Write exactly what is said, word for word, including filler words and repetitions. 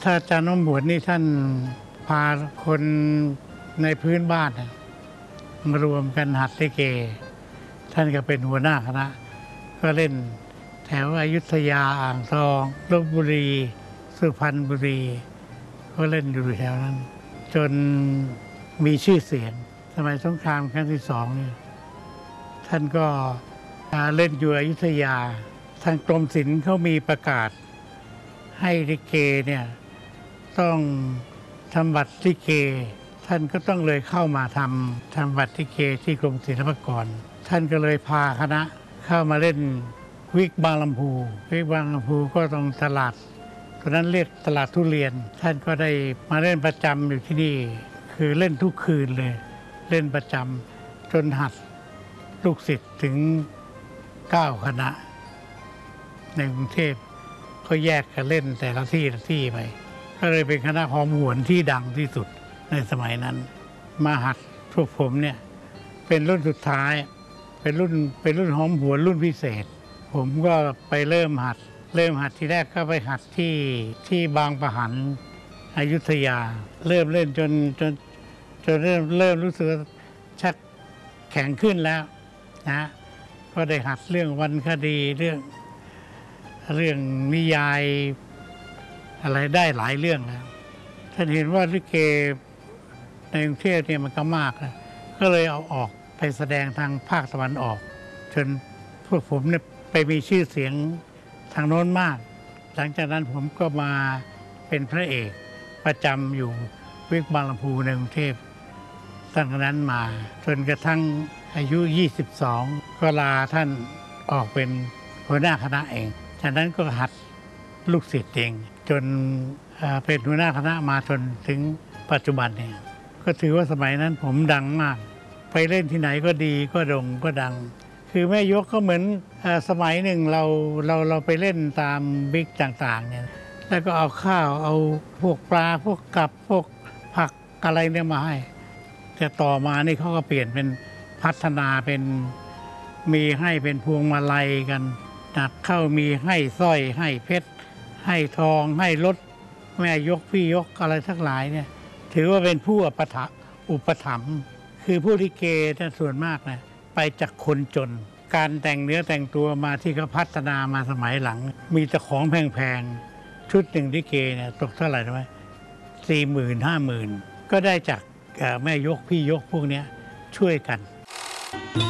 ถ้าอาจารย์น้อมหวนนี่ท่านพาคนในพื้นบ้านมารวมกันหัดลิเกท่านก็เป็นหัวหน้าคณะก็เล่นแถวอยุธยาอ่างทองลพบุรีสุพรรณบุรีก็เล่นอยู่แถวนั้นจนมีชื่อเสียงสมัยสงครามครั้งที่สองเนี่ยท่านก็เล่นอยู่อยุธยาทางกรมศิลป์เขามีประกาศให้ลิเกเนี่ยต้องทำบัตรลิเกท่านก็ต้องเลยเข้ามาทำทำบัตรลิเกที่กรมศิลปากรท่านก็เลยพาคณะเข้ามาเล่นวิกบางลำพูวิกบางลำพูก็ตรงตลาดตอนนั้นเรียกตลาดทุเรียนท่านก็ได้มาเล่นประจำอยู่ที่นี่คือเล่นทุกคืนเลยเล่นประจำจนหัดลูกศิษย์ถึงเก้าคณะในกรุงเทพก็แยกกันเล่นแต่ละที่ละที่ไปก็เลยเป็นคณะหอมหวนที่ดังที่สุดในสมัยนั้นมาหัดพวกผมเนี่ยเป็นรุ่นสุดท้ายเป็นรุ่นเป็นรุ่นหอมหวนรุ่นพิเศษผมก็ไปเริ่มหัดเริ่มหัดทีแรกก็ไปหัดที่ที่บางปะหันอยุธยาเริ่มเล่นจนจนจนเริ่มเริ่มรู้สึกชักแข็งขึ้นแล้วนะก็ได้หัดเรื่องวรรณคดีเรื่องเรื่องนิยายอะไรได้หลายเรื่องแล้วท่านเห็นว่าลิเกในกรุงเทพเนี่ยมันก็มากนะก็เลยเอาออกไปแสดงทางภาคตะวันออกจนพวกผมเนี่ยไปมีชื่อเสียงทางโน้นมากหลังจากนั้นผมก็มาเป็นพระเอกประจำอยู่วิกบางลำพูในกรุงเทพตั้งแต่นั้นมาจนกระทั่งอายุยี่สิบสองก็ลาท่านออกเป็นหัวหน้าคณะเองจากนั้นก็หัดลูกศิษย์เองจนเป็นหัวหน้าคณะมาจนถึงปัจจุบันเนี่ยก็ถือว่าสมัยนั้นผมดังมากไปเล่นที่ไหนก็ดีก็โด่งก็ดังคือแม่ยกก็เหมือนสมัยหนึ่งเราเราเราไปเล่นตามบิ๊กต่างๆเนี่ยแล้วก็เอาข้าวเอาพวกปลาพวกกับพวกผักอะไรเนี่ยมาให้แต่ต่อมานี่เขาก็เปลี่ยนเป็นพัฒนาเป็นมีให้เป็นพวงมาลัยกันหนักเข้ามีให้สร้อยให้เพชรให้ทองให้รถแม่ยกพี่ยกอะไรทั้งหลายเนี่ยถือว่าเป็นผู้อุปถัมภ์อุปถัมภ์คือผู้ลิเกส่วนมากนะไปจากคนจนการแต่งเนื้อแต่งตัวมาที่เขาพัฒนามาสมัยหลังมีแต่ของแพงๆชุดหนึ่งลิเกเนี่ยตกเท่าไหร่รู้ไหมสี่หมื่นห้าหมื่นก็ได้จากแม่ยกพี่ยกพวกนี้ช่วยกัน